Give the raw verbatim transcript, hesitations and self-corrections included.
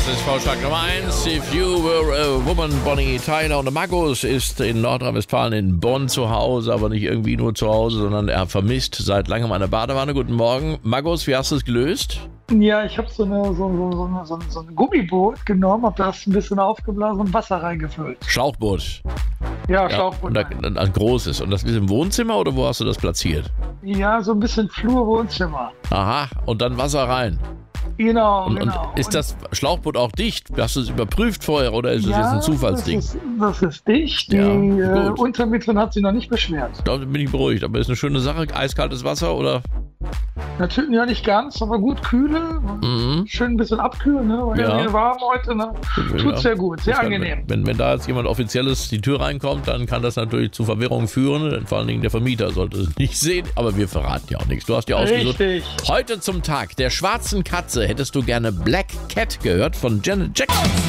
Das ist Vorschlag Nummer eins. If you were a woman, Bonnie Tyler. Und Markus ist in Nordrhein-Westfalen in Bonn zu Hause, aber nicht irgendwie nur zu Hause, sondern er vermisst seit langem eine Badewanne. Guten Morgen. Markus, wie hast du es gelöst? Ja, ich habe so, eine, so, so, so, eine, so, ein, so ein Gummiboot genommen, habe das ein bisschen aufgeblasen und Wasser reingefüllt. Schlauchboot. Ja, Ja, Schlauchboot. und da, ein großes. Und das ist im Wohnzimmer oder wo hast du das platziert? Ja, so ein bisschen Flur-Wohnzimmer. Aha, und dann Wasser rein. Genau, Und, genau. und ist das Schlauchboot auch dicht? Hast du es überprüft vorher oder ist das ja, jetzt ein Zufallsding? Das ist, das ist dicht. Die Ja, äh, gut. Untermieterin hat sich noch nicht beschwert. Da bin ich beruhigt. Aber ist eine schöne Sache, eiskaltes Wasser oder? Natürlich ja nicht ganz, aber gut kühle. Mhm. Schön ein bisschen abkühlen, ne? Weil Ja. ja hier warm heute, ne? Tut sehr gut, sehr Das kann, angenehm. Wenn, wenn da jetzt jemand Offizielles die Tür reinkommt, dann kann das natürlich zu Verwirrung führen. Denn vor allen Dingen der Vermieter sollte es nicht sehen. Aber wir verraten ja auch nichts. Du hast ja ausgesucht. Richtig. Heute zum Tag der schwarzen Katze hättest du gerne Black Cat gehört von Janet Jackson.